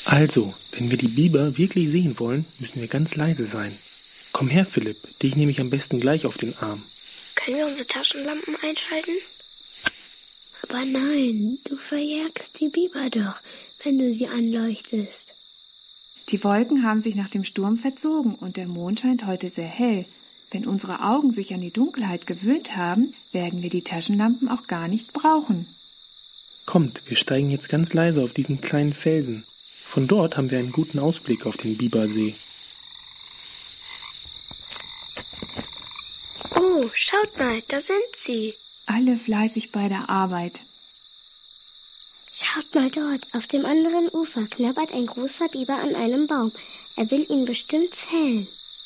Also, wenn wir die Biber wirklich sehen wollen, müssen wir ganz leise sein. Komm her, Philipp, dich nehme ich am besten gleich auf den Arm. Können wir unsere Taschenlampen einschalten? Aber nein, du verjagst die Biber doch, wenn du sie anleuchtest. Die Wolken haben sich nach dem Sturm verzogen und der Mond scheint heute sehr hell. Wenn unsere Augen sich an die Dunkelheit gewöhnt haben, werden wir die Taschenlampen auch gar nicht brauchen. Kommt, wir steigen jetzt ganz leise auf diesen kleinen Felsen. Von dort haben wir einen guten Ausblick auf den Bibersee. Oh, schaut mal, da sind sie. Alle fleißig bei der Arbeit. Schaut mal dort, auf dem anderen Ufer knabbert ein großer Biber an einem Baum. Er will ihn bestimmt fällen.